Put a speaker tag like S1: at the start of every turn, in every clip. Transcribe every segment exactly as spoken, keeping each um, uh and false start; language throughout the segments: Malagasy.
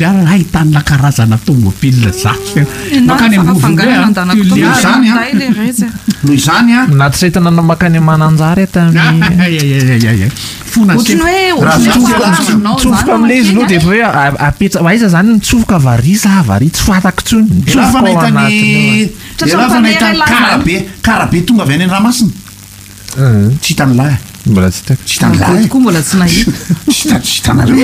S1: ahitana karazana tomobile zafy makany
S2: noho
S3: izany a
S2: natsaitana na makany mananjary
S1: taminy fona
S2: tsofoka am'le izy aloha de efa hoe apetsa aiza zany nitsofoka varisa vary tsy fatako tsony
S3: karabe karabe tonga avy any any rahamasina tsy hitany lahy
S2: mbola tsy
S3: tsy hitany lahy
S4: mbola tsy nahita
S3: tsy hitanareo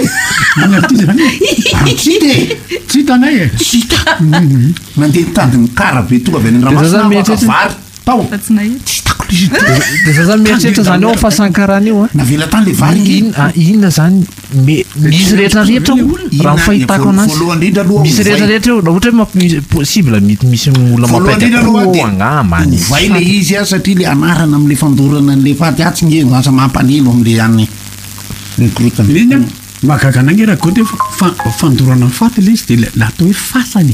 S3: tsy de
S1: tsy hitanay e
S3: tsy hita mandeha mitandiny karabe tonga avy any any rahamasina vary tao
S4: tsy nahita
S3: tsy hitako le
S2: de za zany mieritreritra zany ao fahasankarana io a
S3: navela tany le vary
S2: inona zany misy rehetra rehetra raha mifahitako anazy misy rehetra rehetra eo ohatra hoe possible misy olona mampaiky angambany
S3: vai le izy a satria le anarana am'le fandorana an'le faty atsy nge asa mampanelo am'le any
S1: iny mahagaga anange raha gote fandorana faty le izy de la atao hoe fasany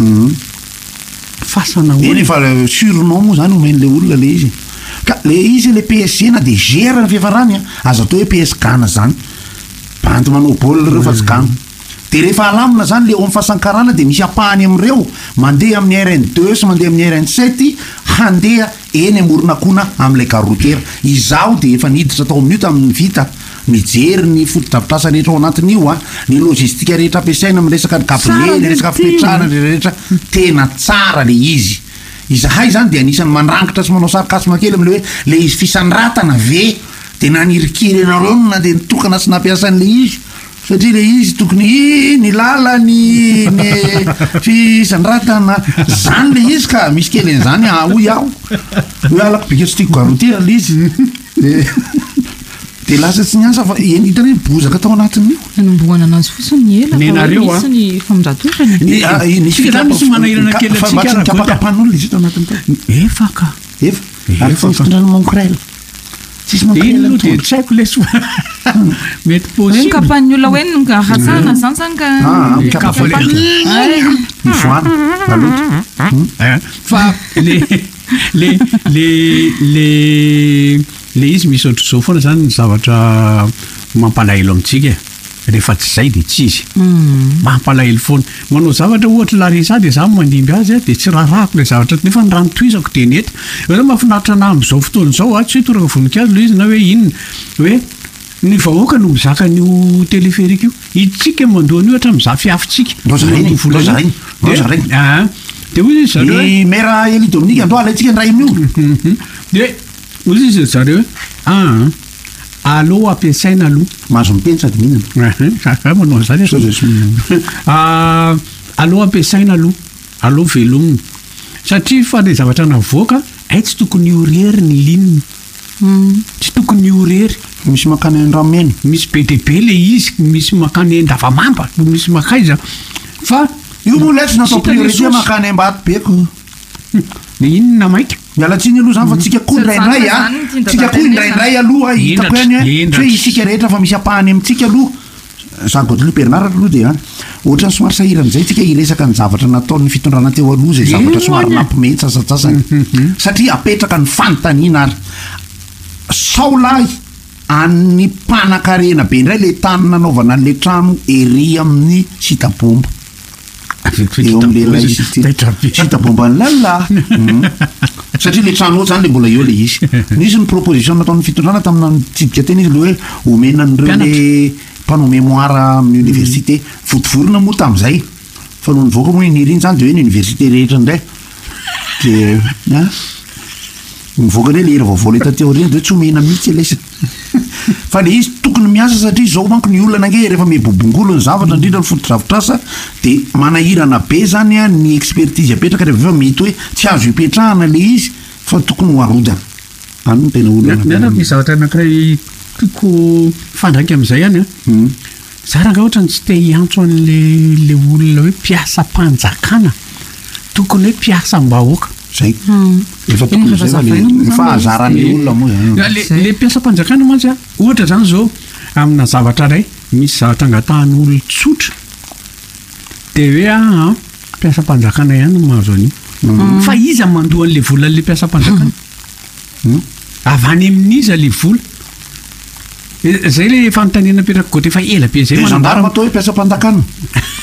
S1: fasana
S3: eny efa surnom moa zany omen'le olona le izy ka le izy le P S G na de gera ny fiafarany a azo atao hoe P S Gana zany bandy manao baolina reo fa tsy gana de rehefa alamina zany le ao amin'ny fahasankarana de misy apahany am'ireo mandeha amin'ny R N deux sy mandeha amin'ny R N sept handeha eny amoronakona am'le garotera izao de efa niditra tao amin'io tamin'ny vita mijery ny fotodrafitrasa rehetra ao anatin'io a ny logistika rehetra ampiasaina amin'ny resaka kabile ny resaka fipetrahana rehetra tena tsara le izy izahay zany de anisany mandrangitra sy manao sarikasima kely am'le hoe le izy fisanratana ve de nanirikiry anareo na de nitokana sy nampiasan'le izy satria le izy tokony ny lalany ny fisanratana zany le izy ka misy kely an'izany ahoy aho hoe alako bika tsy tiako garotera le izy de lasa tsy niasa fa eny hitany hoe bozaka tao anatin'io
S4: nanomboana anazy fotsiny ela
S1: nenareo a
S4: isy ny famondratorany
S1: misy manahirana kely atsika
S3: kapakapan'olona izy tao anatin'ny tao
S1: efa ka
S3: efa ary fa fitondrana monkrel tsisy monkrel
S1: de tsy haiko le so mety
S4: hoe
S1: possible
S4: nikapan'ny olona hoe nhatsahana zany zany ka
S3: mivoana aloto
S1: fa le le le le le izy misy ohatr' zao foana zany ny zavatra mampalahelo amintsika rehefa tsy zay de tsy izy mampalahelo foana manao zavatra ohatra larisa de za mandimby azy de tsy rarahako le zavatra nefa ny rano toizako de nety oe mahafinaritra na am'izao fotoana zao a tsy hoe toraka voninkazo le izy na hoe inona hoe ny vahoaka no mizaka n'io teleferiky io itsika mandohan'io hatra miza fiafitsika
S3: ndozareny ndozareny ndozareny
S1: de hoy izy zareo
S3: ny mera Eli Dominique andro alaitsika ny ray amin'io
S1: de hoy izy zareo ah allo ampiasaina aloha
S3: mahazo miteny sady mihinana
S1: manao zany allo ampiasaina aloha allo velomina satria fa le zavatra navoaka ay tsy tokony iorery ny lininy tsy tokony iorery
S3: misy makany andramena
S1: misy be de be le izy misy makany andavamamba misy makaiza fa
S3: io moa latsy natao priorité makany ambato beko
S1: le inona maika
S3: mialatsiny aloha zany fa tsika koa indraindray a tsika koa indraindray aloha hitako any hoe isika rehetra fa misy apahany amintsika aloha sagotle Bernard aloha de ohatra ny somary sahiran'izay tsika iresaka ny zavatra nataon'ny fitondrana teo aloha zay zavatra somary nampimety sasatsasany satria apetraka ny fanontaniana ary sao lahy any mpanan-karena be indray le tany nanaovana an'le trano ery amin'ny sitabomba eo am'le sitabomba ny lala satria le trano ohatsy zany le mbola eo le izy nisy ny proposition nataon'ny fitondrana tamina nitsidika tena izy le hoe omena an'ireo le mpanao mémoire amin'ny université votovorona moa tam'izay fa noho nivoaka moa niriny zany de hoe ny université rehetra indray de mivoaka le le era vaovao le tateo reny de tsy omena mihitsy lesa fa le izy tokony miasa satria zao manko ny olona nange rehefa mebobongolo ny zavatra indrindra ny fotodrafitrasa de manahirana be zany a ny expertise apetraka rehefa efa mety hoe tsy azo ipetrahana le izy fa tokony ho arodana any no tena olona
S1: mianako ny zavatra anankiray toko fandraiky am'izay any a za raha nga ohatra ny tsy te hiantso an'le le olona hoe mpiasa-panjakana tokony hoe mpiasam-bahoaka
S3: zay efa tokony zay fa le fahazaran'ny olona moa
S1: le mpiasam-panjakana mantsy a ohatra zany zao amina zavatra ray misy zavatra angatahan'olo tsotra de hoe a mpiasam-panjakana ihany no mahazo an'io fa iza mandohan'le vola an'le mpiasam-panjakana avy any amin'iza le vola zay le fanontaniana petraka kote fa ela be zay
S3: zandara matao hoe mpiasam-panjakana